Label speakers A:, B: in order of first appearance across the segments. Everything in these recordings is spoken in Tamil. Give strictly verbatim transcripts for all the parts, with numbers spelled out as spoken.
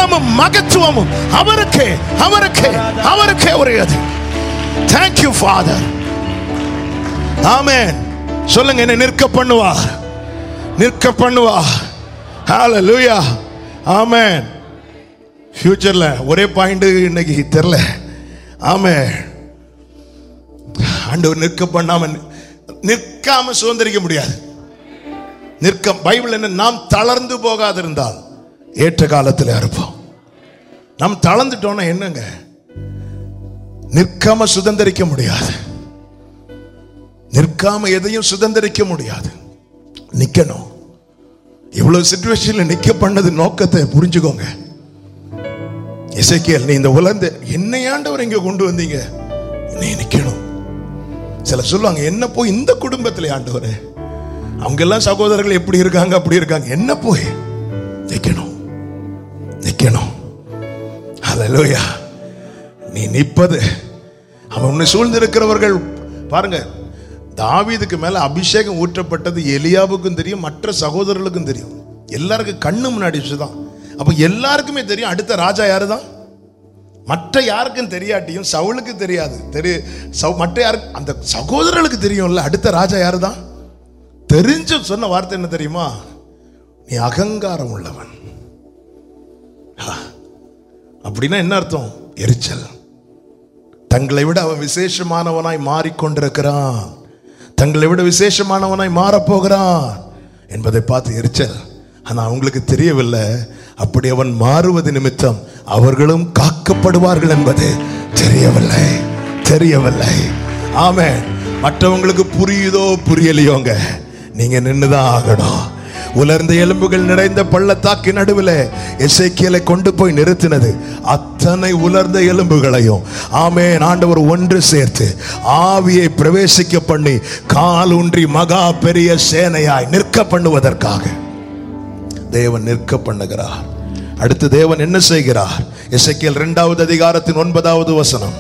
A: கனமும் மகத்துவமும் அவருக்கே அவருக்கே அவருக்கே உரியது. Thank you Father. ஆமென். சொல்லுங்க, என்ன நிற்க பண்ணுவார், நிற்க பண்ணுவார். ஹalleluya. ஆமென். ஃபியூச்சர்ல ஒரே பாயிண்ட் இன்னைக்கு தெரியல. ஆமென். ஆண்டவர் நிற்க பண்ணாம நிற்காம சுதந்திரிக்க முடியாது. நிற்க பைபிள் என்ன, நாம் தளர்ந்து போகாதிருந்தால் ஏற்ற காலத்தில் இருப்போம். நாம் தளர்ந்துட்டோம்னா என்னங்க, நிற்காம சுதந்திரிக்க முடியாது. நிற்காம எதையும் சுதந்திரிக்க முடியாது. நிக்கணும். இவ்வளவு சிச்சுவேஷன்ல நிக்க பண்ணது நோக்கத்தை புரிஞ்சுக்கோங்க. எசேக்கியேல், நீ இந்த உலர்ந்து என்னை ஆண்டவர் இங்க கொண்டு வந்தீங்க, நீ நிக்கணும். சில சொல்லுவாங்க, என்ன போய் இந்த குடும்பத்தில் ஆண்டவரே, அவங்க எல்லாம் சகோதரர்கள் எப்படி இருக்காங்க அப்படி இருக்காங்க, என்ன போய் நிக்கணும் நிக்கணும். ஹல்லேலூயா. நீ நிற்பது, அவன் உன்னை சூழ்ந்திருக்கிறவர்கள் பாருங்க. தாவீதுக்கு மேல அபிஷேகம் ஊற்றப்பட்டது எலியாவுக்கும் தெரியும், மற்ற சகோதரர்களுக்கும் தெரியும். எல்லாருக்கும் கண்ணு முன்னாடி வச்சுதான். அப்ப எல்லாருக்குமே தெரியும் அடுத்த ராஜா யாரு தான். மற்ற யாருக்கும் தெரியாட்டியும் சவுலுக்கு தெரியாது, தெரிய மற்ற யாருக்கு, அந்த சகோதரர்களுக்கு தெரியும்ல அடுத்த ராஜா யாரு தான். தெரிஞ்சு சொன்ன வார்த்தை என்ன தெரியுமா, நீ அகங்காரம் உள்ளவன். அப்படின்னா என்ன அர்த்தம், எரிச்சல். தங்களை விட அவன் விசேஷமானவனாய் மாறிக்கொண்டிருக்கிறான், தங்களை விட விசேஷமானவனாய் மாறப்போகிறான் என்பதை பார்த்து எரிச்சல். ஆனா அவங்களுக்கு தெரியவில்லை, அப்படி அவன் மாறுவது நிமித்தம் அவர்களும் காக்கப்படுவார்கள் என்பது தெரியவில்லை தெரியவில்லை ஆமென். மற்றவங்களுக்கு புரியுதோ புரியலையோங்க, நீங்க நின்றுதான் ஆகணும். உலர்ந்த எலும்புகள் நிறைந்த பள்ளத்தாக்கு நடுவில் எசேக்கியேலை கொண்டு போய் நிறுத்தினது அத்தனை உலர்ந்த எலும்புகளையும் ஆமென் ஆண்டவர் ஒன்று சேர்த்து ஆவியை பிரவேசிக்க பண்ணி கால் ஊன்றி மகா பெரிய சேனையாய் நிற்க பண்ணுவதற்காக தேவன் நிற்க பண்ணுகிறார். அடுத்து தேவன் என்ன செய்கிறார்? எசேக்கியேல் இரண்டாவது அதிகாரத்தின் ஒன்பதாவது வசனம்.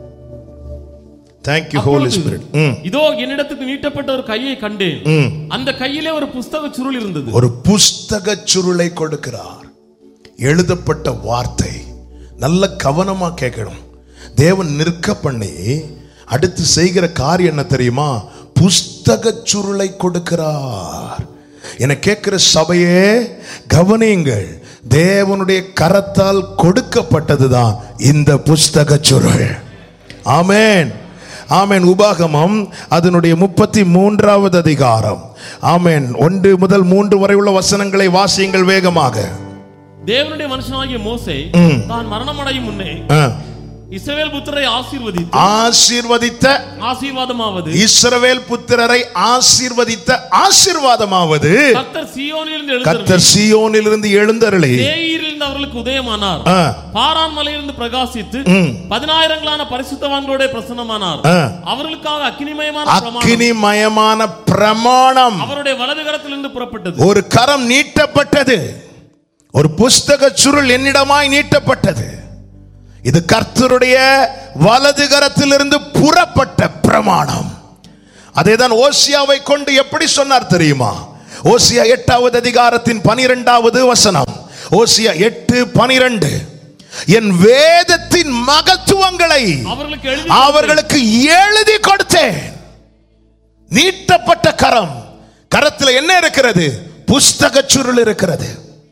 A: Thank you Holy Spirit.
B: இதோ என்னிடத்துக்கு நீட்டப்பட்ட ஒரு கையை கண்டேன், அந்த கையிலே ஒரு புஸ்தக சுருள் இருந்தது.
A: ஒரு புஸ்தக சுருளை கொடுக்கிறார். எழுதப்பட்ட வார்த்தை. நல்ல கவனமா கேட்கணும். தேவன் நிற்க பண்ணி அடுத்து செய்கிற காரியம் என்ன தெரியுமா? புஸ்தக சுருளை கொடுக்கிறார். என கேட்கிற சபையே கவனியுங்கள். தேவனுடைய கரத்தால் கொடுக்கப்பட்டதுதான் இந்த புஸ்தக சுருள். ஆமென் ஆமென். உபாகமம் அதனுடைய முப்பத்தி மூன்றாவது அதிகாரம் ஆமென் ஒன்று முதல் மூன்று வரை உள்ள வசனங்களை வாசியுங்கள் வேகமாக.
B: தேவனுடைய மனுஷனாகிய மோசே தான் மரணமடையும் முன்னே இஸ்ரவேல் புத்திரரை ஆசீர்வதித்து
A: ஆசீர்வதித்த
B: ஆசீர்வாதமாவது
A: இஸ்ரவேல் புத்திரரை ஆசீர்வதித்த ஆசீர்வாதமாவது
B: கர்த்தர் சீயோனிலிருந்து
A: கர்த்தர் சீயோனிலிருந்து எழுந்தருளி
B: சேயீரிலிருந்து அவர்களுக்கு உதயமானார், பாரான் மலையிலிருந்து பிரகாசித்து பதினாயிரங்களான பரிசுத்தவான்களோட பிரசன்னமானார். அவர்களுக்காக அக்கினிமயமான
A: அக்கினிமயமான பிரமாணம்
B: அவருடைய வலது கரத்திலிருந்து புறப்பட்டது.
A: ஒரு கரம் நீட்டப்பட்டது. ஒரு புஸ்தக சுருள் என்னிடமாய் நீட்டப்பட்டது. இது கர்த்தருடைய வலது கரத்திலிருந்து புறப்பட்ட பிரமாணம். அதேதான் ஓசியாவை கொண்டு எப்படி சொன்னார் தெரியுமா? ஓசியா எட்டாவது அதிகாரத்தின் பனிரெண்டாவது வசனம். ஓசியா எட்டு பனிரெண்டு. என் வேதத்தின் மகத்துவங்களை அவர்களுக்கு எழுதி கொடுத்தேன். நீட்டப்பட்ட கரம். கரத்தில் என்ன இருக்கிறது? புஸ்தக சுருள் இருக்கிறது.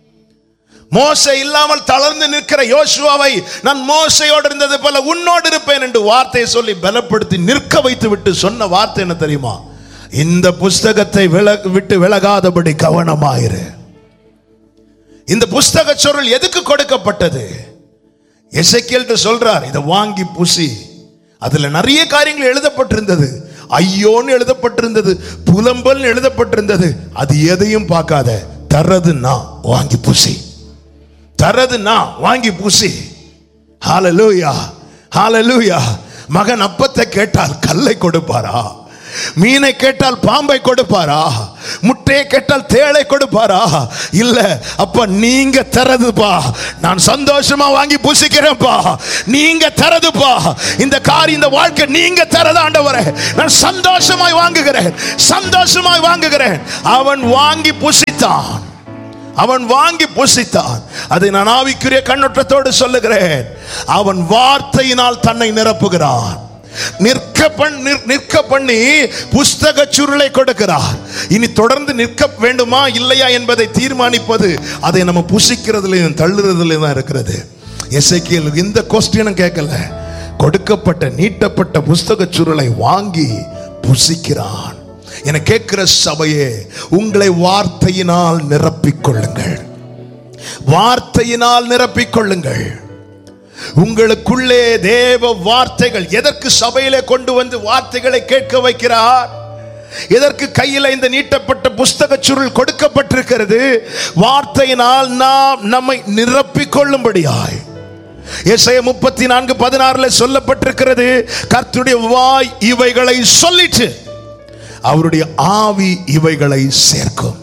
A: மோசே இல்லாமல் தளர்ந்து நிற்கிற யோசுவாவை நான் மோசையோடு இருந்தது போல உன்னோடு இருப்பேன் என்று வார்த்தையை சொல்லி பலப்படுத்தி நிற்க வைத்து விட்டு சொன்ன வார்த்தை என்ன தெரியுமா? இந்த புஸ்தகத்தை விட்டு விலகாதபடி கவனமாயிரு. இந்த புஸ்தக சுருள் எதுக்கு கொடுக்கப்பட்டது? எசேக்கியேல் சொல்றார், இதை வாங்கி புசி. அதுல நிறைய காரியங்கள் எழுதப்பட்டிருந்தது. ஐயோன்னு எழுதப்பட்டிருந்தது, புலம்பல் எழுதப்பட்டிருந்தது. அது எதையும் பார்க்காத, தரது நான் வாங்கி புசி, தரது நான் வாங்கி பூசி. ஹalleluya ஹalleluya. மகன் அப்பத்தை கேட்டால் கல்லை கொடுப்பாரா? மீனை கேட்டால் பாம்பை கொடுப்பாரா? முட்டையை கேட்டால் தேளை கொடுப்பாரா? இல்ல, அப்ப நீங்க தரதுப்பா, நான் சந்தோஷமா வாங்கி பூசிக்கிறேன்ப்பா. நீங்க தரதுப்பா, இந்த காரியம் இந்த வாழ்க்கை நீங்க தரது ஆண்டவரே, நான் சந்தோஷமாய் வாங்குகிறேன், சந்தோஷமாய் வாங்குகிறேன். அவன் வாங்கி பூசித்தான். அவன் வாங்கி புசித்தான். அதை நான் ஆவிக்குரிய கண்ணோட்டத்தோடு சொல்லுகிறேன். அவன் வார்த்தையினால் தன்னை நிரப்புகிறான். நிற்க பண்ணி நிற்க பண்ணி புஸ்தக சுருளை கொடுக்கிறார். இனி தொடர்ந்து நிற்க வேண்டுமா இல்லையா என்பதை தீர்மானிப்பது அதை நம்ம புசிக்கிறதுலையும் தள்ளுறதுலையும் தான் இருக்கிறது. எசேக்கியேல் இந்த கொஸ்டினும் கேட்கல, கொடுக்கப்பட்ட நீட்டப்பட்ட புஸ்தக சுருளை வாங்கி புசிக்கிறான். என கேட்கிற சபையே, உங்களை வார்த்தையினால் நிரப்பிக்கொள்ளுங்கள், வார்த்தையினால் நிரப்பிக்கொள்ளுங்கள். உங்களுக்குள்ளே தேவ வார்த்தைகள். எதற்கு சபையிலே கொண்டு வந்து வார்த்தைகளை கேட்க வைக்கிறார்? எதற்கு கையில் இந்த நீட்டப்பட்ட புஸ்தக சுருள் கொடுக்கப்பட்டிருக்கிறது? வார்த்தையினால் நாம் நம்மை நிரப்பிக் கொள்ளும்படியாய். ஏசாயா முப்பத்தி நான்கு பதினாறுல சொல்லப்பட்டிருக்கிறது, கர்த்தருடைய வாய் இவைகளை சொல்லிட்டு அவருடைய ஆவி இவைகளை சேர்க்கும்.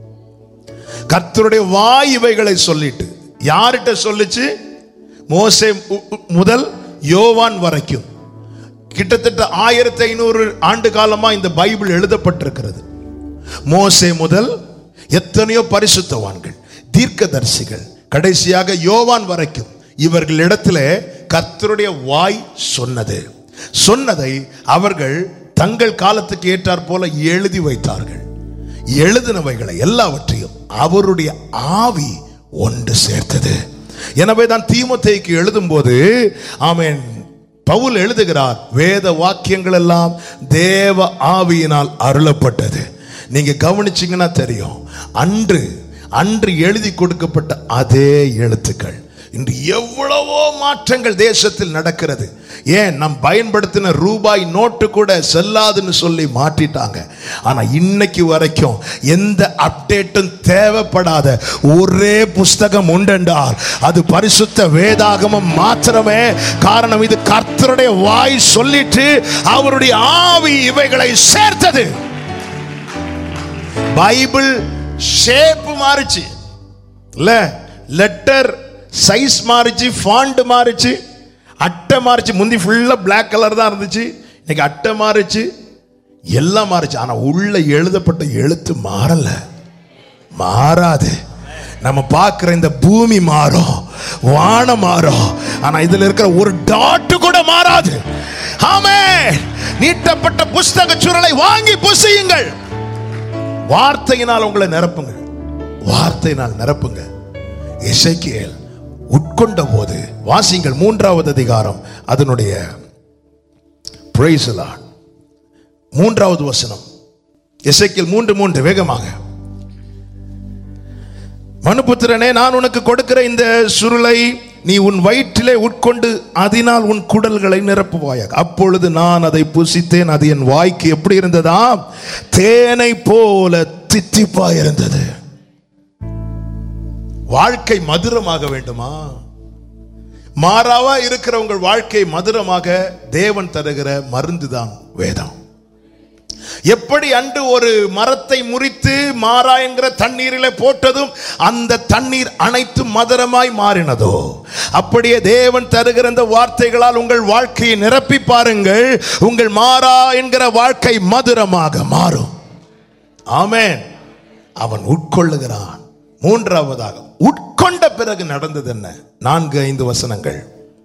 A: கர்த்தருடைய வாய் இவைகளை சொல்லிட்டு யார்கிட்ட சொல்லிச்சு? மோசே முதல் யோவான் வரைக்கும் கிட்டத்தட்ட ஆயிரத்தி ஐநூறு ஆண்டு காலமா இந்த பைபிள் எழுதப்பட்டிருக்கிறது. மோசே முதல் எத்தனையோ பரிசுத்தவான்கள், தீர்க்கதரிசிகள், கடைசியாக யோவான் வரைக்கும் இவர்களிடத்துல கர்த்தருடைய வாய் சொன்னது சொன்னதை அவர்கள் தங்கள் காலத்துக்கு ஏற்றார் போல எழுதி வைத்தார்கள். எழுதினவைகளை எல்லாவற்றையும் அவருடைய ஆவி ஒன்று சேர்த்தது. எனவே தான் தீமோத்தேயுக்கு எழுதும் போது ஆமென் பவுல் எழுதுகிறார், வேத வாக்கியங்கள் எல்லாம் தேவ ஆவியினால் அருளப்பட்டது. நீங்க கவனிச்சீங்கன்னா தெரியும், அன்று அன்று எழுதி கொடுக்கப்பட்ட அதே எழுத்துக்கள் இன்று எவ்வளவோ மாற்றங்கள் தேசத்தில் நடக்கிறது. ஏன், நம் பயன்படுத்தின ரூபாய் நோட்டு கூட செல்லாதுன்னு சொல்லி மாற்றிட்டாங்க. ஆனா இன்னைக்கு வரைக்கும் எந்த அப்டேட்டும் தேவைப்படாத ஒரே புஸ்தகம் உண்டென்றால் அது பரிசுத்த வேதாகமம் மாத்திரமே. காரணம், இது கர்த்தருடைய வாய் சொல்லிட்டு அவருடைய ஆவி இவைகளை சேர்த்தது. பைபிள் ஷேப் மாறிச்சு இல்ல, லெட்டர் சைஸ் மாறிச்சு, ஃபாண்ட் மாறிச்சு, அட்டை மாறிச்சு. முந்தி ஃபுல்லா பிளாக் கலர் தான் இருந்துச்சு, இன்னைக்கு அட்டை மாறிச்சு, எல்லாம் மாறிச்சு. ஆனா உள்ள எழுதப்பட்ட எழுத்து மாறல, மாறாது. நம்ம பார்க்கிற இந்த பூமி மாறும், வானம் மாறும், ஆனா இதுல இருக்கிற ஒரு டாட் கூட மாறாது. ஆமென். நீட்டப்பட்ட புஸ்தக சுருளை வாங்கி புசியுங்கள். வார்த்தையினால் உங்களை நிரப்புங்க, வார்த்தையினால் நிரப்புங்க. எசேக்கியேல் உட்கொண்ட போது, வாசிங்கள் மூன்றாவது அதிகாரம் அதனுடைய பிரைஸ் தி லார்ட் மூன்றாவது வசனம். எசேக்கியேல் மூன்று மூன்று வேகமாக. மனுபுத்திரனே, நான் உனக்கு கொடுக்கிற இந்த சுருளை நீ உன் வயிற்றிலே உட்கொண்டு அதனால் உன் குடல்களை நிரப்புவாயாக. அப்பொழுது நான் அதை புசித்தேன், அது என் வாய்க்கு எப்படி இருந்ததா? தேனை போல தித்திப்பாய் இருந்தது. வாழ்க்கை மதுரமாக வேண்டுமா? மாறாவா இருக்கிற உங்கள் வாழ்க்கை மதுரமாக தேவன் தருகிற மருந்து தான் வேதம். எப்படி அன்று ஒரு மரத்தை முறித்து மாறா என்கிற தண்ணீரிலே போட்டதும் அந்த தண்ணீர் அனைத்து மதுரமாய் மாறினதோ, அப்படியே தேவன் தருகிற இந்த வார்த்தைகளால் உங்கள் வாழ்க்கையை நிரப்பி பாருங்கள். உங்கள் மாறா என்கிற வாழ்க்கை மதுரமாக மாறும். ஆமென். அவன் உட்கொள்ளுகிறான். மூன்றாவதாக, உட்கொண்ட பிறகு நடந்தது என்ன? நான்கு ஐந்து வசனங்கள்.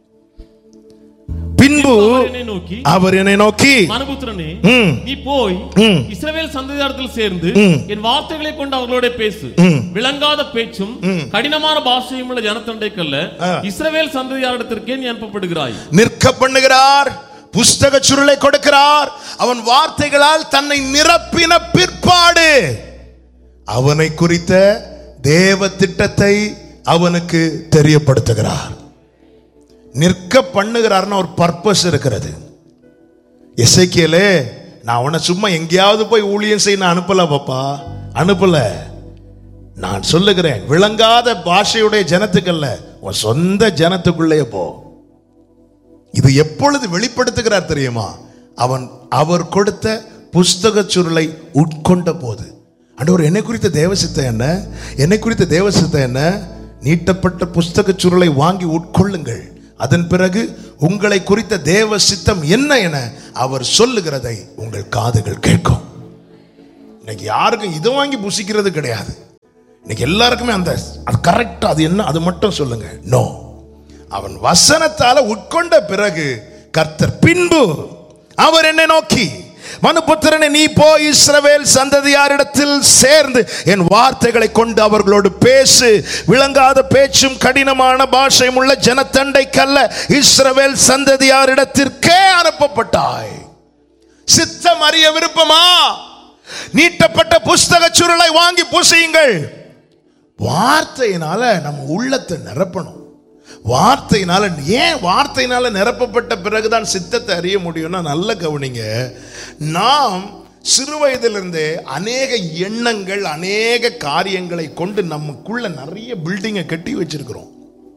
A: பின்பு அவர் என்னை நோக்கி,
B: மனுபுத்திரனே, நீ போய் இஸ்ரவேல் சந்ததியாரிடத்தில் சேர்ந்து என் வார்த்தைகளை கொண்டு அவர்களோட பேசு. விளங்காத பேச்சும் கடினமான பாஷையும் உள்ள ஜனத்தண்டைக்கல்ல, இஸ்ரவேல் சந்ததியாரிடத்திற்கே நீ அனுப்பப்படுகிறாய்.
A: நிற்க பண்ணுகிறார், புஸ்தக சுருளை கொடுக்கிறார். அவன் வார்த்தைகளால் தன்னை நிரப்பின பிற்பாடு அவனை குறித்த தேவ திட்டத்தை அவனுக்கு தெரியப்படுத்துகிறார். நிற்க பண்ணுகிறார்னா ஒரு பர்பஸ் இருக்கிறது. எசேக்கியேலே, நான் உன்னை சும்மா எங்கேயாவது போய் ஊழியம் செய்ய நான் அனுப்பல பாப்பா, அனுப்பல. நான் சொல்லுகிறேன், விளங்காத பாஷையுடைய ஜனத்துக்கல்ல, உன் சொந்த ஜனத்துக்குள்ளே போ. இது எப்பொழுது வெளிப்படுத்துகிறார் தெரியுமா? அவன் அவர் கொடுத்த புஸ்தக சுருளை உட்கொண்ட போது. ஆண்டவர், என்னை குறித்த தேவ சித்தம் என்ன? என்னை குறித்த தேவ சித்தம் என்ன? நீட்டப்பட்ட புஸ்தக சுருளை வாங்கி உட்கொள்ளுங்கள். அதன் பிறகு உங்களை குறித்த தேவ சித்தம் என்ன என அவர் சொல்லுகிறதை உங்கள் காதுகள் கேட்கும். இன்னைக்கு யாருக்கும் இதை வாங்கி புசிக்கிறது கிடையாது. இன்னைக்கு எல்லாருக்குமே அந்த அது கரெக்டா அது என்ன அது மட்டும் சொல்லுங்க. நோ, அவன் வசனத்தால உட்கொண்ட பிறகு கர்த்தர் பின்பு அவர் என்னை நோக்கி, மனுபுத்திரனே, நீ போய் இஸ்ரவேல் சந்ததியாரிடத்தில் சேர்ந்து என் வார்த்தைகளை கொண்டு அவர்களோடு பேசு. விளங்காத பேச்சும் கடினமான பாஷையும் உள்ள ஜனத்தண்டைக்கல்ல, இஸ்ரவேல் சந்ததியாரிடத்திற்கே அனுப்பப்பட்டாய். சித்தம் அறிய விருப்பமா? நீட்டப்பட்ட புஸ்தக சுருளை வாங்கி பூசியுங்கள். வார்த்தையினால நம்ம உள்ளத்தை நிரப்பணும். வார்த்தையினால, ஏன் வார்த்தையினால நிரப்பப்பட்ட பிறகுதான் சித்தத்தை அறிய முடியும்னா, நல்ல கவனிங்க. நாம் சிறு வயதிலிருந்தே அநேக எண்ணங்கள், அநேக காரியங்களை கொண்டு நமக்குள்ள நிறைய பில்டிங்கை கட்டி வச்சிருக்கிறோம்.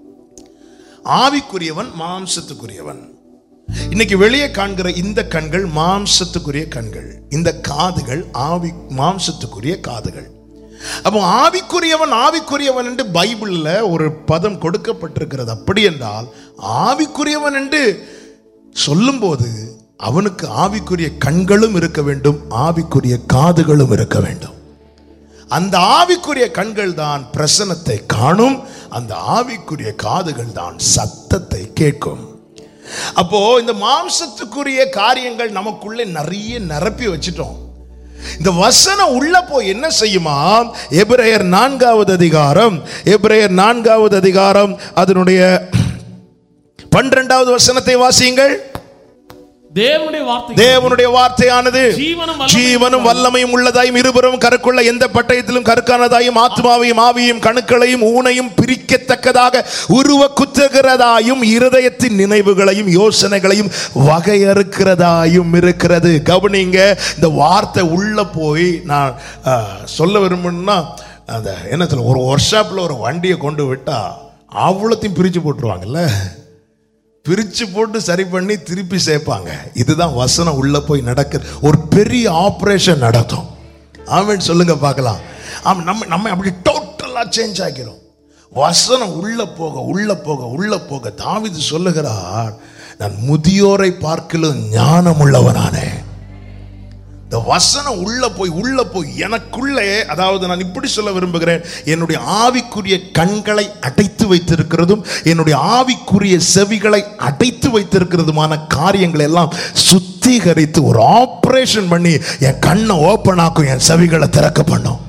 A: ஆவிக்குரியவன் மாம்சத்துக்குரியவன். இன்னைக்கு வெளியே காண்கிற இந்த கண்கள் மாம்சத்துக்குரிய கண்கள், இந்த காதுகள் ஆவி மாம்சத்துக்குரிய காதுகள். அப்போ ஆவிக்குரியவன் ஆவிக்குரியவன் என்று பைபிள்ல ஒரு பதம் கொடுக்கப்பட்டிருக்கிறது. அப்படி என்றால் ஆவிக்குரியவன் என்று சொல்லும் போது அவனுக்கு ஆவிக்குரிய கண்களும் இருக்க வேண்டும், ஆவிக்குரிய காதுகளும் இருக்க வேண்டும். அந்த ஆவிக்குரிய கண்கள் தான் பிரசன்னத்தை காணும், அந்த ஆவிக்குரிய காதுகள் தான் சத்தத்தை கேட்கும். அப்போ இந்த மாம்சத்துக்குரிய காரியங்கள் நமக்குள்ளே நிறைய நிரப்பி வச்சிட்டோம். இந்த வசனம் உள்ள போய் என்ன செய்யுமா? எபிரேயர் நான்காவது அதிகாரம், எபிரேயர் நான்காவது அதிகாரம் அதனுடைய பன்னிரண்டாவது வசனத்தை வாசியுங்கள்.
B: தேவனுடைய வார்த்தை
A: தேவனுடைய வார்த்தையானது ஜீவனும் வல்லமையும் உள்ளதாயும் இருபுறமும் கருக்குள்ள எந்த பட்டயத்திலும் கருக்கானதாயும் ஆத்மாவையும் ஆவியையும் கணுக்களையும் ஊனையும் பிரிக்கத்தக்கதாக உருவ குத்துகிறதாயும் இருதயத்தின் நினைவுகளையும் யோசனைகளையும் வகையறுக்கிறதாயும் இருக்கிறது. கவனிங்க, இந்த வார்த்தை உள்ள போய் நான் சொல்ல விரும்பணும்னா, அந்த என்ன சொல்ல, ஒரு ஒர்க் ஷாப்ல ஒரு வண்டியை கொண்டு விட்டா அவ்வளோத்தையும் பிரிச்சு போட்டுருவாங்கல்ல, பிரிச்சு போட்டு சரி பண்ணி திருப்பி சேர்ப்பாங்க. இதுதான் வசனம் உள்ள போய் நடக்குது. ஒரு பெரிய ஆபரேஷன் நடக்கும். ஆமென் சொல்லுங்க பார்க்கலாம். ஆமாம், நம்ம நம்ம அப்படி டோட்டலா சேஞ்ச் ஆகிறோம். வசனம் உள்ள போக உள்ள போக உள்ள போக தாவீது சொல்லுகிறார், நான் முதியோரை பார்க்கலும் ஞானம் உள்ளவனானே. இந்த வசனம் உள்ள போய் உள்ள போய் எனக்குள்ளே, அதாவது நான் இப்படி சொல்ல விரும்புகிறேன், என்னுடைய ஆவிக்குரிய கண்களை அடைத்து வைத்திருக்கிறதும் என்னுடைய ஆவிக்குரிய செவிகளை அடைத்து வைத்திருக்கிறதுமான காரியங்களை எல்லாம் சுத்திகரித்து ஒரு ஆபரேஷன் பண்ணி என் கண்ணை ஓப்பன் ஆக்கும், என் செவிகளை திறக்க பண்ணும்.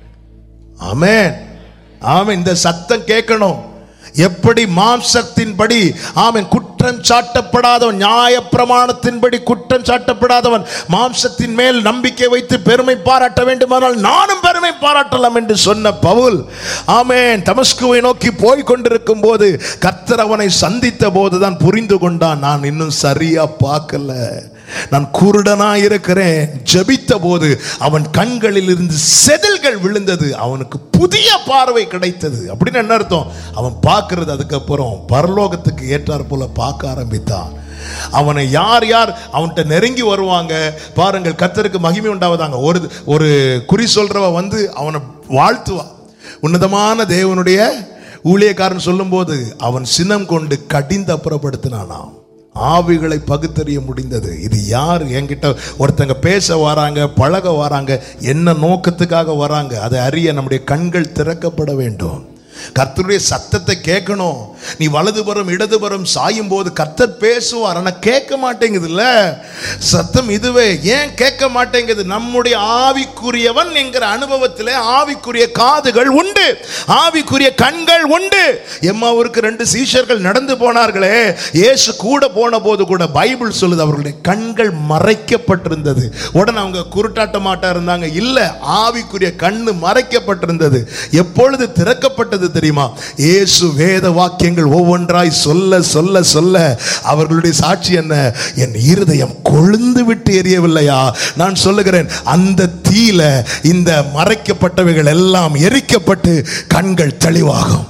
A: ஆமென் ஆமென். இந்த சத்தம் கேட்கணும். எப்படி மாம்சத்தின்படி ஆமென் குற்றம் சாட்டப்படாதவன், நியாய பிரமாணத்தின்படி குற்றம் சாட்டப்படாதவன் மாம்சத்தின் மேல் நம்பிக்கை வைத்து பெருமை பாராட்ட வேண்டுமானால் நானும் பெருமை பாராட்டலாம் என்று சொன்ன பவுல் ஆமென் தமஸ்குவை நோக்கி போய் கொண்டிருக்கும் போது கர்த்தர் அவனை சந்தித்த போதுதான் புரிந்து கொண்டான், நான் இன்னும் சரியா பார்க்கல, நான் குருடனா இருக்கிறேன். ஜெபித்த போது அவன் கண்களில் இருந்து செதில்கள் விழுந்தது, அவனுக்கு புதிய பார்வை கிடைத்தது. அப்படின்னு என்ன அர்த்தம்? அவன் பார்க்கிறது அதுக்கப்புறம் பரலோகத்துக்கு ஏற்றார் போல பார்க்க ஆரம்பித்தான். அவனை யார் யார் அவன்கிட்ட நெருங்கி வருவாங்க பாருங்கள், கர்த்தருக்கு மகிமை உண்டாவதாங்க. ஒரு ஒரு குறி சொல்றவ வந்து அவனை வாழ்த்துவா. உன்னதமான தேவனுடைய ஊழியக்காரன் சொல்லும் போது அவன் சினம் கொண்டு கடிந்து அப்புறப்படுத்தினானாம். ஆவிகளை பகுத்தறிய முடிந்தது. இது யார்? என்கிட்ட ஒருத்தங்க பேச வராங்க, பழக வராங்க, என்ன நோக்கத்துக்காக வராங்க, அதை அறிய நம்முடைய கண்கள் திறக்கப்பட வேண்டும். கர்த்தருடைய சத்தத்தை கேட்கணும். நீ வலதுபுறம் இடதுபுறம் சாயும் போது கர்த்தர் பேசுவார், ஆனா கேட்க மாட்டேங்குது இல்ல சத்தம். இதுவே ஏன் கேட்க மாட்டேங்குது? நம்முடைய ஆவிக்குரியவன் என்கிற அனுபவத்திலே ஆவிக்குரிய காதுகள் உண்டு, ஆவிக்குரிய கண்கள் உண்டு. எம்மாவுக்கு ரெண்டு சீஷர்கள் நடந்து போனார்களே, இயேசு கூட போன போது கூட பைபிள் சொல்லுது அவர்களுடைய கண்கள் மறைக்கப்பட்டிருந்தது. உடனே அவங்க குருட்டாட்ட மாட்டா இருந்தாங்க, இல்ல, ஆவிக்குரிய கண்ணு மறைக்கப்பட்டிருந்தது. எப்பொழுது திறக்கப்பட்டது தெரியுமா? இயேசு வேத வாக்கியங்கள் ஒவ்வொன்றாய் சொல்ல சொல்ல சொல்ல அவர்களுடைய சாட்சி என்ன? என் இருதயம் கொழுந்து விட்டு எரியவில்லையா? நான் சொல்லுகிறேன், அந்த தீயில இந்த மறைக்கப்பட்டவைகள் எல்லாம் எரிக்கப்பட்டு கண்கள் தெளிவாகும்.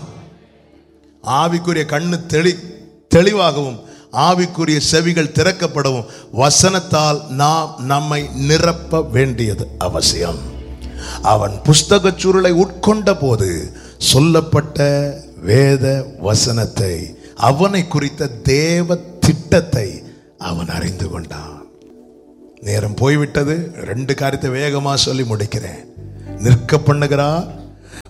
A: ஆவிக்குரிய கண்ணு தெளி தெளிவாகவும் ஆவிக்குரிய செவிகள் திறக்கப்படவும் வசனத்தால் நாம் நம்மை நிரப்ப வேண்டியது அவசியம். அவன் புஸ்தக சுருளை உட்கொண்ட போது சொல்லப்பட்ட வேத வசனத்தை, அவனை குறித்த தேவ திட்டத்தை அவன் அறிந்து கொண்டான். நேரம் போய்விட்டது. ரெண்டு காரியத்தை வேகமா சொல்லி முடிக்கிறேன். நிற்க பண்ணுகிறார்,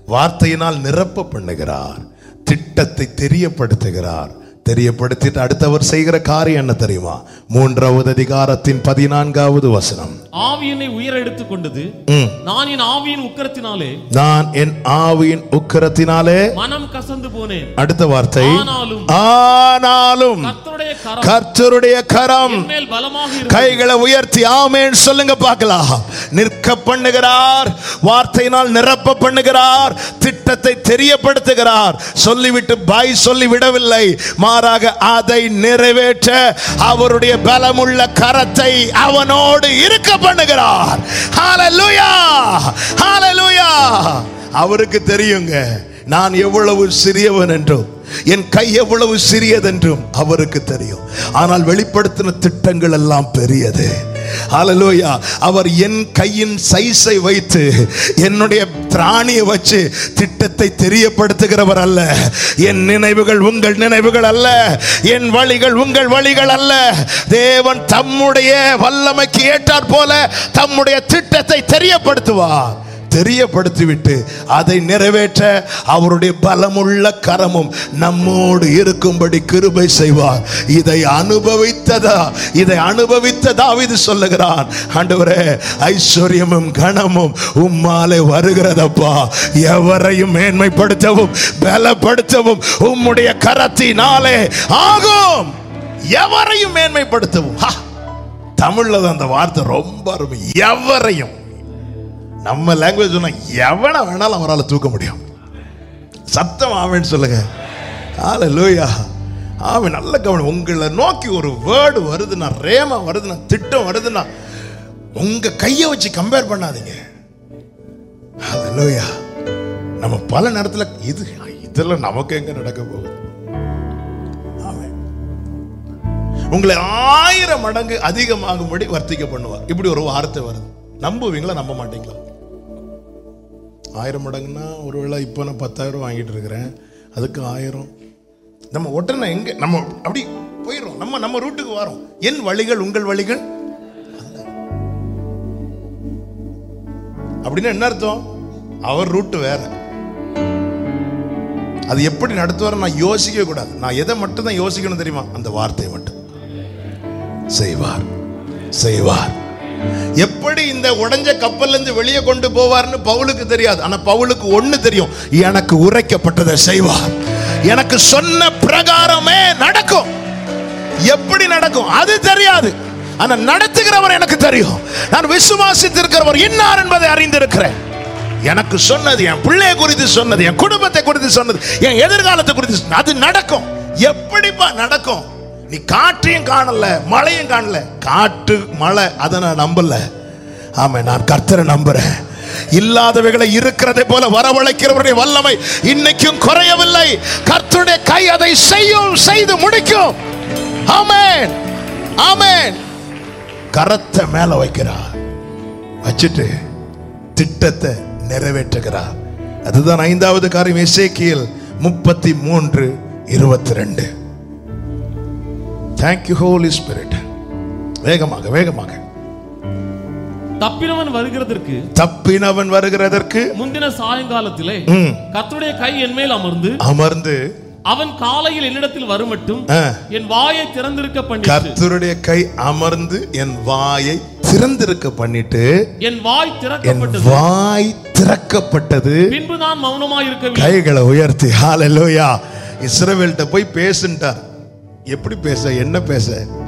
A: வார்த்தையினால் நிரப்ப பண்ணுகிறார், திட்டத்தை தெரியப்படுத்துகிறார். தெரியப்படுத்திட்டு அடுத்தவர் செய்கிற காரியம் என்ன தெரியுமா? மூன்றாவது அதிகாரத்தின் பதினான்காவது வசனம்.
B: ஆவியினை உயர எடுத்துக் கொண்டது, நான் என் ஆவியின் உக்கிரத்தினாலே
A: நான் என் ஆவியின் உக்கிரத்தினாலே
B: மனம் கசந்து போனேன்.
A: அடுத்த வார்த்தை,
B: ஆனாலும்
A: ஆனாலும்
B: கர்த்தருடைய கரம்
A: கர்த்தருடைய கரம்
B: என் மேல் பலமாக இருந்தது.
A: கைகளை உயர்த்தி ஆமென் சொல்லுங்க பார்க்கலாம். நிற்க பண்ணுகிறார், வார்த்தையினால் நிரப்ப பண்ணுகிறார், திட்டத்தை தெரியப்படுத்துகிறார். சொல்லிவிட்டு பாய் சொல்லி விடவில்லை, மாறாக அதை நிறைவேற்ற அவருடைய பலமுள்ள கரத்தை அவனோடு இருக்க பண்ணுகிறார். ஹalleluya, ஹalleluya. அவருக்கு தெரியுங்க நான் எவ்வளவு சிறியவன் என்றும் என் கை எவ்வளவு சிறியதென்றும் அவருக்கு தெரியும். ஆனால் வெளிப்படுத்தின திட்டங்கள் எல்லாம் பெரியது. ஹalleluya. அவர் என் கையின் சைஸை வைத்து என்னுடைய திராணியை வச்சு திட்டத்தை தெரியப்படுத்துகிறவர் அல்ல. என் நினைவுகள் உங்கள் நினைவுகள் அல்ல, என் வழிகள் உங்கள் வழிகள் அல்ல. தேவன் தம்முடைய வல்லமைக்கு ஏற்றாற் போல தம்முடைய திட்டத்தை தெரியப்படுத்துவார். தெரியப்படுத்திவிட்டு அதை நிறைவேற்ற அவருடைய பலமுள்ள கரமும் நம்மோடு இருக்கும்படி கிருபை செய்வார். இதை அனுபவித்ததா இதை அனுபவித்த தாவீது சொல்லுகிறான், ஆண்டவரே ஐஸ்வர்யமும் கனமும் உம்மாலே வருகிறதப்பா, எவரையும் மேன்மைப்படுத்தவும் பலப்படுத்தவும் உம்முடைய கரத்தினாலே ஆகும். எவரையும் மேன்மைப்படுத்தவும். தமிழ்ல அந்த வார்த்தை ரொம்ப அருமை. எவரையும். நம்ம லாங்குவேஜ் சொன்னா எவனை வேணாலும் அவரால் தூக்க முடியும். சத்தம் ஆமென் சொல்லுங்க. ஹalleluya. ஆமென். நல்ல கவனம். உங்களை நோக்கி ஒரு வேர்டு வருதுன்னா, ரேமா வருதுன்னா, திட்டம் வருதுன்னா உங்க கையை வச்சு கம்பேர் பண்ணாதீங்க. ஹalleluya. நம்ம பல நேரத்துல இது இதெல்லாம் நமக்கு எங்க நடக்க போகுது? ஆமென். உங்களை ஆயிரம் மடங்கு அதிகமாகும்படி வர்த்திக்க பண்ணுவார். இப்படி ஒரு வார்த்தை வருது. நம்புவீங்களா நம்ப மாட்டீங்களா? ஆயிரம் மடங்குன்னா ஒருவேளை இப்போ நான் பத்தாயிரம் வாங்கிட்டு இருக்கிறேன், அதுக்கு ஆயிரம். நம்ம உடனே எங்க நம்ம அப்படி போயிடும். நம்ம நம்ம ரூட்டுக்கு வரோம். என் வழிகள் உங்கள் வழிகள் அல்ல. அப்படின்னு என்ன அர்த்தம்? அவர் ரூட்டு வேற. அது எப்படி நடத்துவார் நான் யோசிக்க கூடாது. நான் எதை மட்டும் தான் யோசிக்கணும் தெரியுமா? அந்த வார்த்தையை மட்டும். செய்வார், செய்வார். எப்படி இந்த உடைஞ்ச கப்பல்ல இருந்து வெளியே கொண்டு போவார்னு பவுலுக்கு தெரியாது. ஆனா பவுலுக்கு ஒண்ணு தெரியும், எனக்கு உரைக்கப்பட்டதை செய்வார். எனக்கு சொன்ன பிரகாரமே நடக்கும். எப்படி நடக்கும் அது தெரியாது, ஆனா நடத்துகிறவர் எனக்கு தெரியும். நான் விசுவாசித்திருக்கிறவர் இன்னார் என்பதை அறிந்திருக்கிறேன். எனக்கு சொன்னது, என் பிள்ளையை குறித்து சொன்னது, என் குடும்பத்தை குறித்து சொன்னது, என் எதிர்காலத்தை குறித்து அது நடக்கும். எப்படிப்பா நடக்கும்? நீ காற்றையும் காணல, மழையும் காணல. காற்று மழை அதை நான் நம்பல. ஆமா, நான் கர்த்தரை நம்புறேன். இல்லாதவைகளை இருக்கிறதை போல வரவழைக்கிறவருடைய வல்லமை இன்னைக்கும் குறையவில்லை. கர்த்தருடைய கை அதை செய்யும், செய்து முடிக்கும். ஆமென், ஆமென். கரத்தை மேல வைக்கிறார், வச்சுட்டு திட்டத்தை நிறைவேற்றுகிறார். அதுதான் ஐந்தாவது காரியம். எசேக்கியேல் முப்பத்தி மூன்று இருபத்தி ரெண்டு. Thank you Holy Spirit. வேகமாக வேகமாக.
B: தப்பினவன் வருகிறதற்கு
A: தப்பினவன் வருகிறதற்கு
B: முந்தின சாயங்காலத்திலே கர்த்தருடைய கை என் மேல் அமர்ந்து
A: அமர்ந்து
B: அவன் காலையில் என்னிடத்தில் வருமட்டும் என் வாயை திறந்திருக்க பண்ணி.
A: கர்த்தருடைய கை அமர்ந்து என் வாயை திறந்திருக்க பண்ணிட்டு
B: என் வாய் திறக்கப்பட்டது,
A: வாய் திறக்கப்பட்டது.
B: பின்பு நான் மௌனமாய் இருக்கவில்லை.
A: கைகளை உயர்த்தி ஹalleluya. இஸ்ரவேல்கிட்ட போய் பேசுன்றார். எப்படி பேச, என்ன பேச?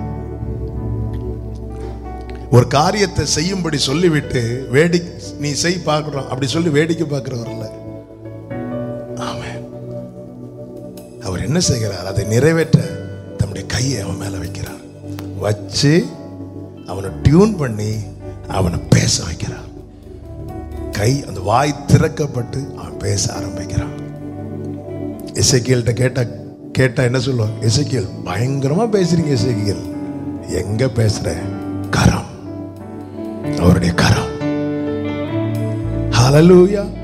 A: ஒரு காரியத்தை செய்யும்படி சொல்லிவிட்டு வேடி நீ செய் பார்க்கிறோம் அப்படி சொல்லி வேடிக்கை பார்க்கிறவர்ல. ஆமென். அவர் என்ன செய்கிறார்? அதை நிறைவேற்ற தம்முடைய கையை அவன் மேல வைக்கிறார். வச்சு அவனை டியூன் பண்ணி அவனை பேச வைக்கிறார். கை அந்த வாய் திறக்கப்பட்டு அவன் பேச ஆரம்பிக்கிறான். எசேக்கியேல்கிட்ட கேட்ட கேட்டா என்ன சொல்லுவாங்க? எசேக்கியேல் பயங்கரமா பேசுறீங்க. எசேக்கியேல் எங்க பேசுற? கரம், அவருடைய கரம். ஹalleluya.